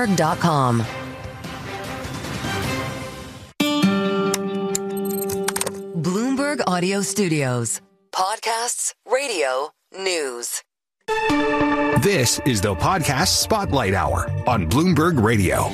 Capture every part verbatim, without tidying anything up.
Bloomberg dot com. Bloomberg Audio Studios. Podcasts, radio, news. This is the Podcast Spotlight Hour on Bloomberg Radio.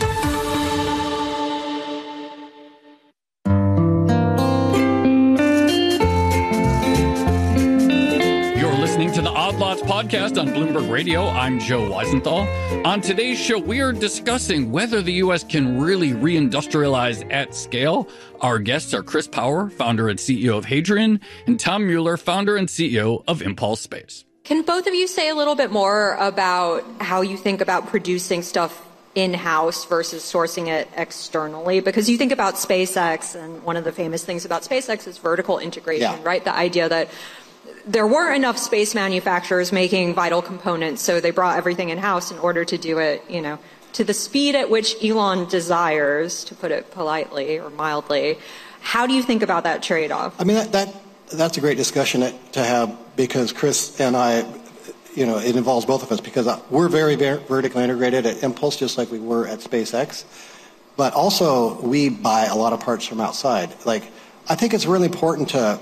Listening to the Odd Lots podcast on Bloomberg Radio. I'm Joe Weisenthal. On today's show, we are discussing whether the U S can really reindustrialize at scale. Our guests are Chris Power, founder and C E O of Hadrian, and Tom Mueller, founder and C E O of Impulse Space. Can both of you say a little bit more about how you think about producing stuff in-house versus sourcing it externally? Because you think about SpaceX, and one of the famous things about SpaceX is vertical integration, yeah. right? The idea that there weren't enough space manufacturers making vital components, so they brought everything in-house in order to do it, you know, to the speed at which Elon desires, to put it politely or mildly. How do you think about that trade-off? I mean, that, that that's a great discussion to have, because Chris and I, you know, it involves both of us, because we're very, very vertically integrated at Impulse, just like we were at SpaceX. But also, we buy a lot of parts from outside. Like, I think it's really important to,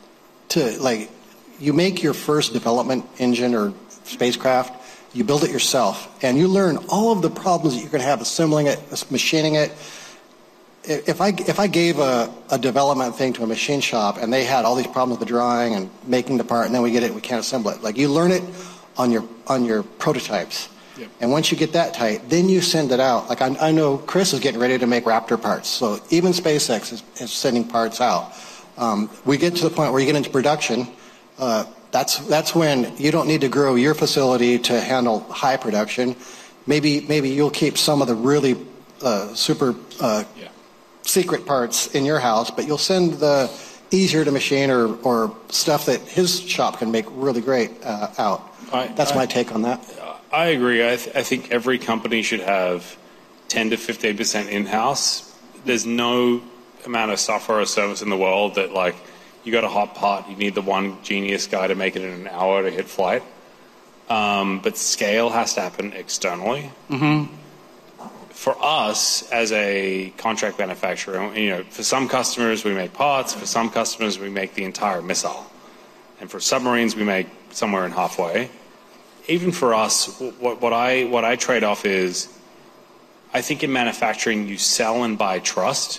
to like, you make your first development engine or spacecraft, you build it yourself, and you learn all of the problems that you're going to have assembling it, machining it. If I, if I gave a, a development thing to a machine shop and they had all these problems with the drawing and making the part, and then we get it, we can't assemble it. Like, you learn it on your, on your prototypes. Yep. And once you get that tight, then you send it out. Like, I, I know Chris is getting ready to make Raptor parts, so even SpaceX is, is sending parts out. Um, we get to the point where you get into production. Uh, that's that's when you don't need to grow your facility to handle high production. Maybe maybe you'll keep some of the really uh, super uh, yeah. secret parts in your house, but you'll send the easier to machine or, or stuff that his shop can make really great uh, out. I, that's I, my take on that. I agree. I, th- I think every company should have ten to fifteen percent in-house. There's no amount of software or service in the world that, like, you got a hot pot, you need the one genius guy to make it in an hour to hit flight. Um, but scale has to happen externally. Mm-hmm. For us, as a contract manufacturer, you know, for some customers we make parts, for some customers we make the entire missile. And for submarines we make somewhere in halfway. Even for us, what, what I what I trade off is, I think in manufacturing you sell and buy trust.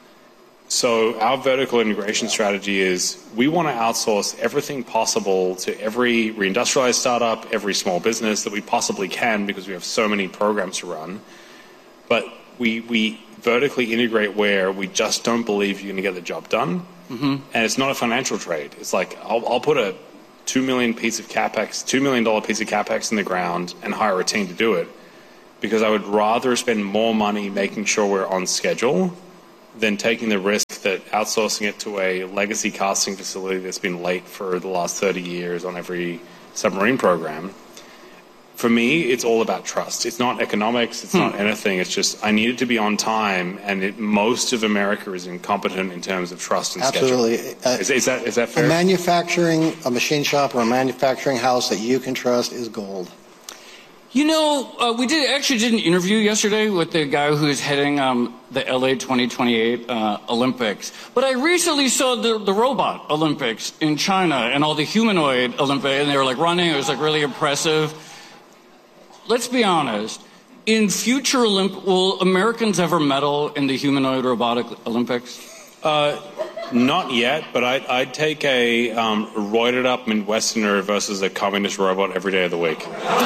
So our vertical integration strategy is we want to outsource everything possible to every reindustrialized startup, every small business that we possibly can, because we have so many programs to run. But we we vertically integrate where we just don't believe you're going to get the job done. Mm-hmm. And it's not a financial trade. It's like I'll, I'll put a two million piece of capex, two million dollar piece of capex in the ground and hire a team to do it, because I would rather spend more money making sure we're on schedule than taking the risk that outsourcing it to a legacy casting facility that's been late for the last thirty years on every submarine program. For me, it's all about trust. It's not economics. It's hmm. not anything. It's just I need it to be on time, and it, most of America is incompetent in terms of trust and Absolutely. schedule. Uh, is, is, that, is that fair? A manufacturing, a machine shop or a manufacturing house that you can trust is gold. You know, uh, we did actually did an interview yesterday with the guy who is heading um, the L A twenty twenty-eight uh, Olympics. But I recently saw the, the robot Olympics in China and all the humanoid Olympics, and they were like running. It was like really impressive. Let's be honest. In future Olymp, will Americans ever medal in the humanoid robotic Olympics? Uh, not yet, but I'd, I'd take a um, roided up Midwesterner versus a communist robot every day of the week.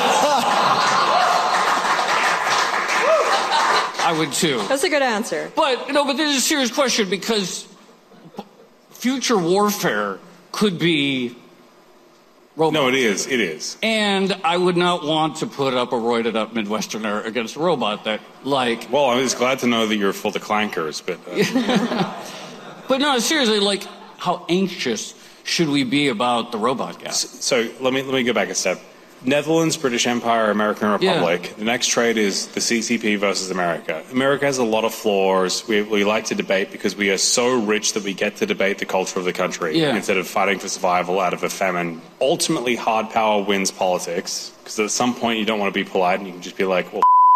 I would too. That's a good answer. But no, but this is a serious question, because future warfare could be robots. No, it is. It is. And I would not want to put up a roided up Midwesterner against a robot that, like. Well, I was glad to know that you're full of clankers, but. Uh... But no, seriously, like, how anxious should we be about the robot gap? So, so let me let me go back a step. Netherlands, British Empire, American Republic. Yeah. The next trade is the C C P versus America. America has a lot of flaws. We, we like to debate because we are so rich that we get to debate the culture of the country yeah. instead of fighting for survival out of a famine. Ultimately, hard power wins politics, because at some point you don't want to be polite and you can just be like, well, f-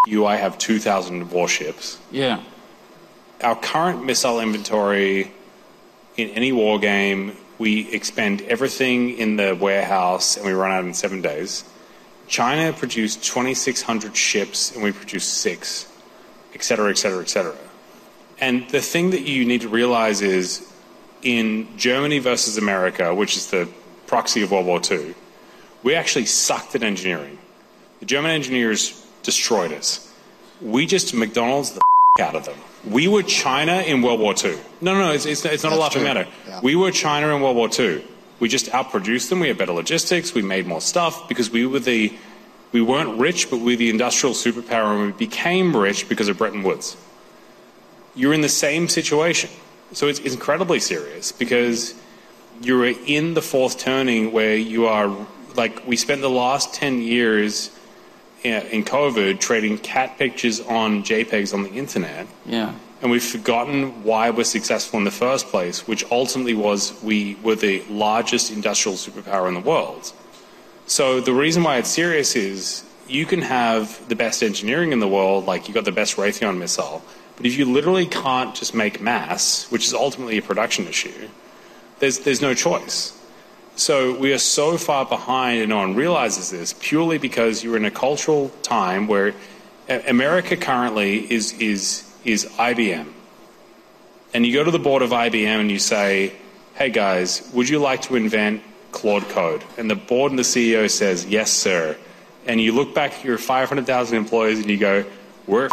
you I have two thousand warships. Yeah. Our current missile inventory in any war game, we expend everything in the warehouse and we run out in seven days. China produced twenty-six hundred ships and we produced six, et cetera, et cetera, et cetera. And the thing that you need to realize is in Germany versus America, which is the proxy of World War Two, we actually sucked at engineering. The German engineers destroyed us. We just McDonald's the f- out of them. We were China in World War Two. No, no, no, it's, it's, it's not That's a laughing matter. Yeah. We were China in World War Two. We just outproduced them. We had better logistics. We made more stuff because we were the, we weren't rich, but we were the industrial superpower, and we became rich because of Bretton Woods. You're in the same situation. So it's, it's incredibly serious because you're in the fourth turning where you are, like, we spent the last ten years in COVID trading cat pictures on JPEGs on the internet. Yeah. And we've forgotten why we're successful in the first place, which ultimately was we were the largest industrial superpower in the world. So the reason why it's serious is you can have the best engineering in the world, like you got the best Raytheon missile, but if you literally can't just make mass, which is ultimately a production issue, there's there's no choice. So we are so far behind, and no one realizes this, purely because you're in a cultural time where America currently is is is I B M. And you go to the board of I B M and you say, hey guys, would you like to invent Claude Code? And the board and the C E O says, yes, sir. And you look back at your five hundred thousand employees and you go, we're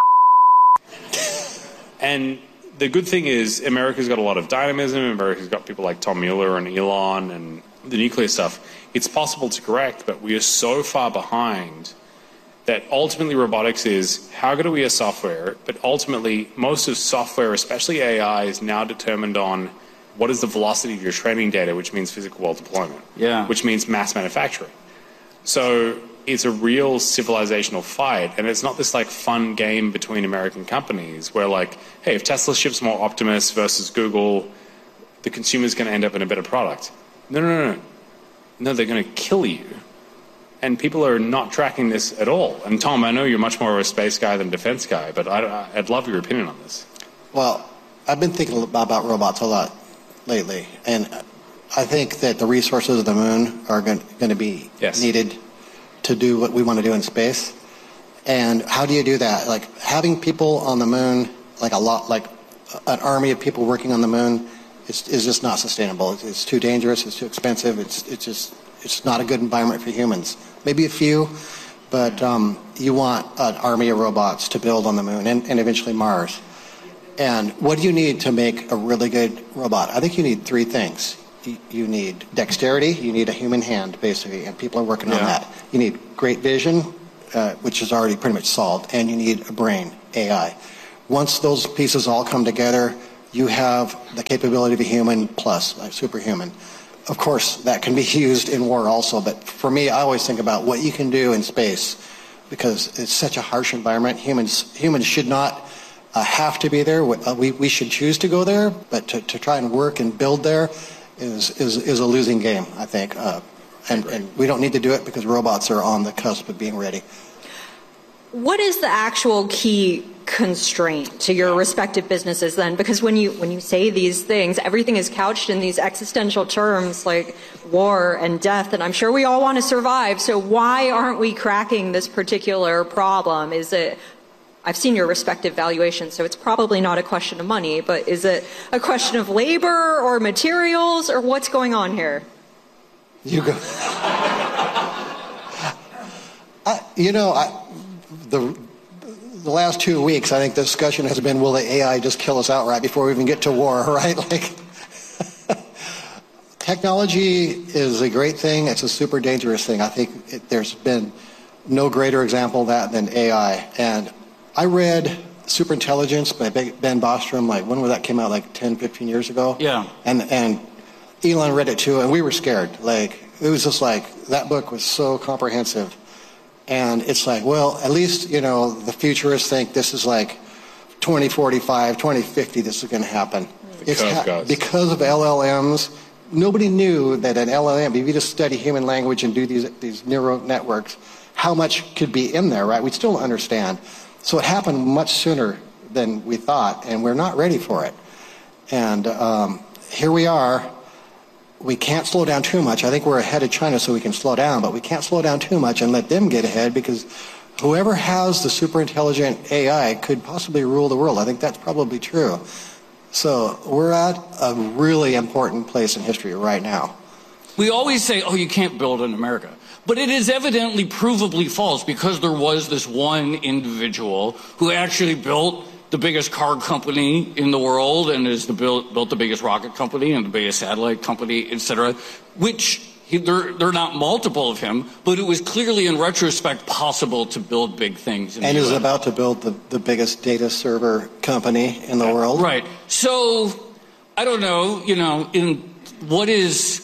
And the good thing is America's got a lot of dynamism. America's got people like Tom Mueller and Elon and the nuclear stuff. It's possible to correct, but we are so far behind that ultimately robotics is how good are we at software, but ultimately most of software, especially A I, is now determined on what is the velocity of your training data, which means physical world deployment, yeah. which means mass manufacturing. So it's a real civilizational fight, and it's not this like fun game between American companies where like, hey, if Tesla ships more Optimus versus Google, the consumer's going to end up in a better product. No, no, no, no. No, they're going to kill you. And people are not tracking this at all. And Tom, I know you're much more of a space guy than defense guy, but I, I'd love your opinion on this. Well, I've been thinking about robots a lot lately, and I think that the resources of the moon are going, going to be yes. needed to do what we want to do in space. And how do you do that? Like having people on the moon, like a lot, like an army of people working on the moon, is, is just not sustainable. It's, it's too dangerous. It's too expensive. It's it's just it's not a good environment for humans. Maybe a few, but um, you want an army of robots to build on the moon and, and eventually Mars. And what do you need to make a really good robot? I think you need three things. You, you need dexterity. You need a human hand, basically, and people are working yeah. on that. You need great vision, uh, which is already pretty much solved, and you need a brain, A I. Once those pieces all come together, you have the capability of a human plus, like superhuman. Of course, that can be used in war also, but for me, I always think about what you can do in space because it's such a harsh environment. Humans humans should not uh, have to be there. We, we should choose to go there, but to, to try and work and build there is, is, is a losing game, I think. Uh, and, and we don't need to do it because robots are on the cusp of being ready. What is the actual key constraint to your respective businesses then? Because when you when you say these things, everything is couched in these existential terms like war and death, and I'm sure we all want to survive. So why aren't we cracking this particular problem? Is it, I've seen your respective valuations, so it's probably not a question of money, but is it a question of labor or materials, or what's going on here? You go. I, you know, I, the the last two weeks, I think the discussion has been, will the A I just kill us outright before we even get to war, right? Like, technology is a great thing. It's a super dangerous thing. I think it, there's been no greater example of that than A I. And I read Superintelligence by Ben Bostrom, like, when was that came out, like ten, fifteen years ago? Yeah. And, and Elon read it too, and we were scared. Like, it was just like, that book was so comprehensive. And it's like, well, at least, you know, the futurists think this is like twenty forty-five, twenty fifty, this is going to happen. It's ha- because of L L Ms, nobody knew that an L L M, if you just study human language and do these, these neural networks, how much could be in there, right? We still don't understand. So it happened much sooner than we thought, and we're not ready for it. And um, here we are. We can't slow down too much. I think we're ahead of China, so we can slow down, but we can't slow down too much and let them get ahead, because whoever has the super intelligent A I could possibly rule the world. I think that's probably true. So we're at a really important place in history right now. We always say, oh, you can't build in America. But it is evidently provably false, because there was this one individual who actually built the biggest car company in the world and is the built, built the biggest rocket company and the biggest satellite company, et cetera, which he, they're, they're not multiple of him, but it was clearly in retrospect possible to build big things. In and the is U S. about to build the, the biggest data server company in the world. Right. So, I don't know, you know, in what is,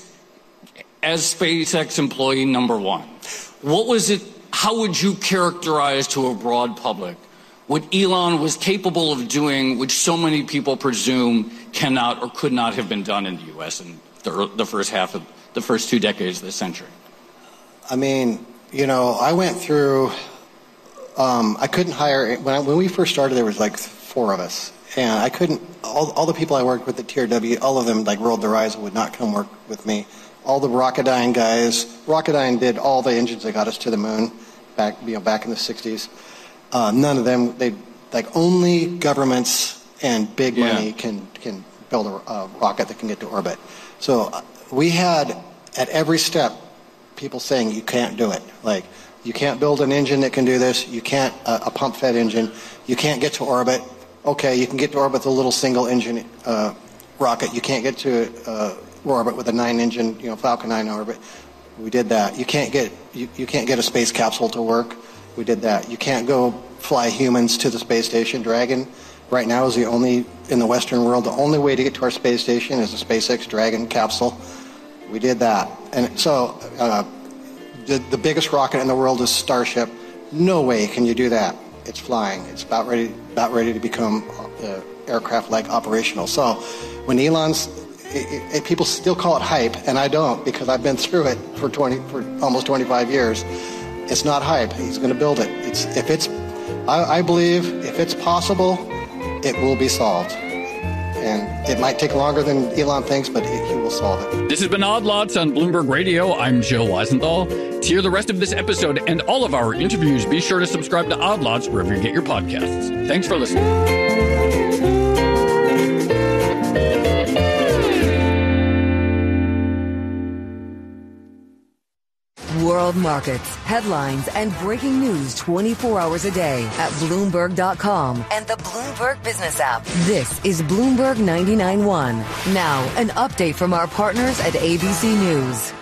as SpaceX employee number one, what was it, how would you characterize to a broad public what Elon was capable of doing, which so many people presume cannot or could not have been done in the U S in the, the first half of the first two decades of the century? I mean, you know, I went through, um, I couldn't hire, when, I, when we first started, there was like four of us. And I couldn't, all, all the people I worked with at T R W, all of them like rolled their eyes and would not come work with me. All the Rocketdyne guys, Rocketdyne did all the engines that got us to the moon back, you know, back in the sixties. Uh, none of them, they, like only governments and big Yeah. money can, can build a, a rocket that can get to orbit. So uh, we had at every step people saying you can't do it. Like you can't build an engine that can do this. You can't, uh, a pump fed engine. You can't get to orbit. Okay, you can get to orbit with a little single engine uh, rocket. You can't get to uh, orbit with a nine engine, you know, Falcon nine orbit. We did that. You can't get, you, you can't get a space capsule to work. We did that. You can't go fly humans to the space station. Dragon right now is the only, in the Western world, the only way to get to our space station is a SpaceX Dragon capsule. We did that. And so uh, the, the biggest rocket in the world is Starship. No way can you do that. It's flying. It's about ready, about ready to become uh, aircraft-like operational. So when Elon's, it, it, people still call it hype, and I don't, because I've been through it for twenty, for almost twenty-five years. It's not hype. He's going to build it. It's if it's, I, I believe, if it's possible, it will be solved. And it might take longer than Elon thinks, but it, he will solve it. This has been Odd Lots on Bloomberg Radio. I'm Joe Weisenthal. To hear the rest of this episode and all of our interviews, be sure to subscribe to Odd Lots wherever you get your podcasts. Thanks for listening. World markets, headlines, and breaking news twenty-four hours a day at Bloomberg dot com and the Bloomberg Business app. This is Bloomberg ninety-nine point one. Now, an update from our partners at A B C News.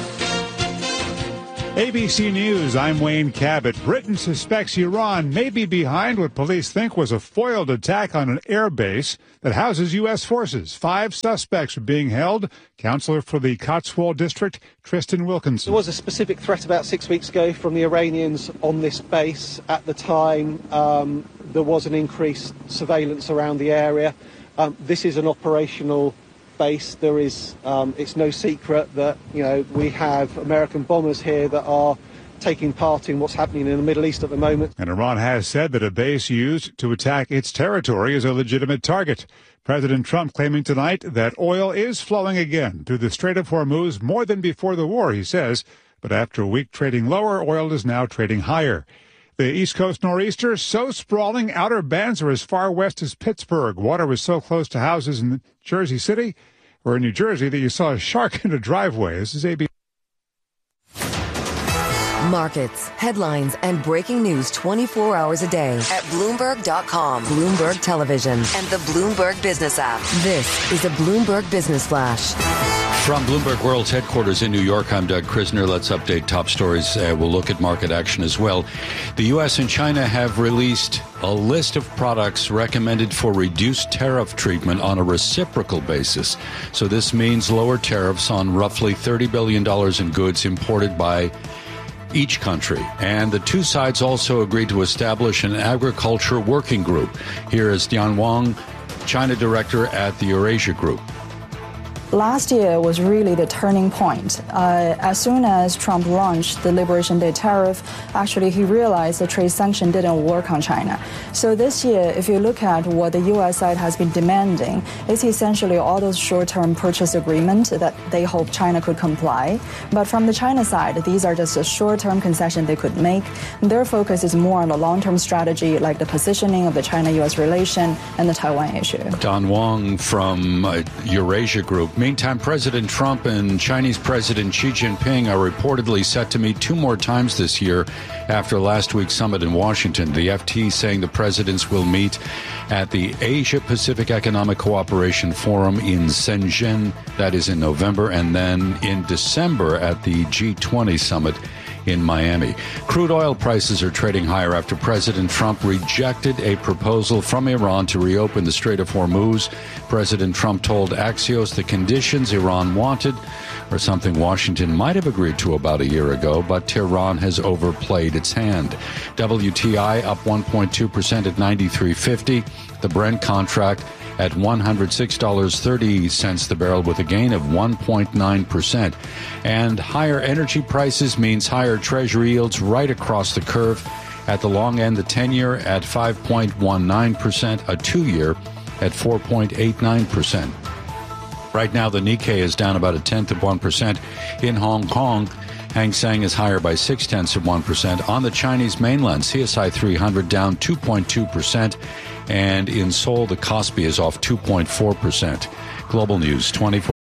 A B C News, I'm Wayne Cabot. Britain suspects Iran may be behind what police think was a foiled attack on an air base that houses U S forces. Five suspects are being held. Counselor for the Cotswold District, Tristan Wilkinson. There was a specific threat about six weeks ago from the Iranians on this base. At the time, um, there was an increased surveillance around the area. Um, this is an operational base. There is, um, it's no secret that, you know, we have American bombers here that are taking part in what's happening in the Middle East at the moment. And Iran has said that a base used to attack its territory is a legitimate target. President Trump claiming tonight that oil is flowing again through the Strait of Hormuz more than before the war, he says. But after a week trading lower, oil is now trading higher. The East Coast nor'easter so sprawling, outer bands are as far west as Pittsburgh. Water was so close to houses in Jersey City or in New Jersey that you saw a shark in a driveway. This is A B C. Markets, headlines, and breaking news twenty-four hours a day at Bloomberg dot com, Bloomberg Television, and the Bloomberg Business app. This is a Bloomberg Business Flash. From Bloomberg World's headquarters in New York, I'm Doug Krisner. Let's update top stories. Uh, we'll look at market action as well. The U S and China have released a list of products recommended for reduced tariff treatment on a reciprocal basis. So this means lower tariffs on roughly thirty billion dollars in goods imported by each country. And the two sides also agreed to establish an agriculture working group. Here is Dian Wang, China director at the Eurasia Group. last year was really the turning point. Uh, as soon as Trump launched the Liberation Day tariff, actually he realized the trade sanction didn't work on China. So this year, if you look at what the U S side has been demanding, it's essentially all those short-term purchase agreements that they hope China could comply. But from the China side, these are just a short-term concession they could make. Their focus is more on the long-term strategy, like the positioning of the China-U S relation and the Taiwan issue. Don Wong from uh, Eurasia Group. Meantime, President Trump and Chinese President Xi Jinping are reportedly set to meet two more times this year after last week's summit in Washington. The F T saying the presidents will meet at the Asia-Pacific Economic Cooperation Forum in Shenzhen, that is in November, and then in December at the G twenty summit in Miami. Crude oil prices are trading higher after President Trump rejected a proposal from Iran to reopen the Strait of Hormuz. President Trump told Axios the conditions Iran wanted are something Washington might have agreed to about a year ago, but Tehran has overplayed its hand. W T I up one point two percent at ninety-three fifty. The Brent contract at one hundred six dollars and thirty cents the barrel with a gain of one point nine percent. And higher energy prices means higher treasury yields right across the curve. At the long end, the ten-year at five point one nine percent, a two-year at four point eight nine percent. Right now, the Nikkei is down about a tenth of one percent. In Hong Kong, Hang Seng is higher by six tenths of one percent. On the Chinese mainland, C S I three hundred down two point two percent. And in Seoul, the Kospi is off two point four percent. Global News twenty-four.